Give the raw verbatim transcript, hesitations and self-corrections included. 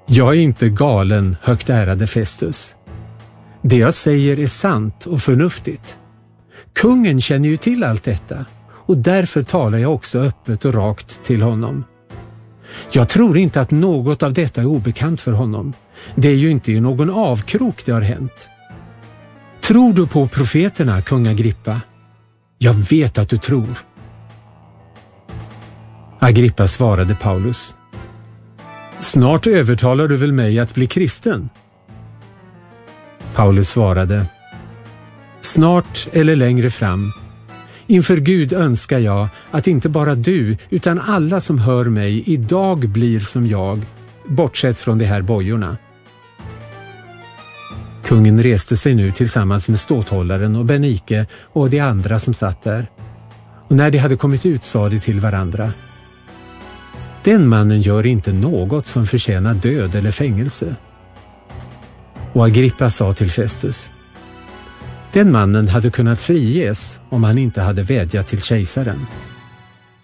Jag är inte galen, högt ärade Festus. Det jag säger är sant och förnuftigt. Kungen känner ju till allt detta och därför talar jag också öppet och rakt till honom. Jag tror inte att något av detta är obekant för honom. Det är ju inte i någon avkrok det har hänt. Tror du på profeterna, kung Agrippa? Jag vet att du tror. Agrippa svarade Paulus. Snart övertalar du väl mig att bli kristen? Paulus svarade. Snart eller längre fram. Inför Gud önskar jag att inte bara du utan alla som hör mig idag blir som jag, bortsett från de här bojorna. Kungen reste sig nu tillsammans med ståthållaren och Bernike och de andra som satt där. Och när de hade kommit ut sa de till varandra. Den mannen gör inte något som förtjänar död eller fängelse. Och Agrippa sa till Festus. Den mannen hade kunnat friges om han inte hade vädjat till kejsaren.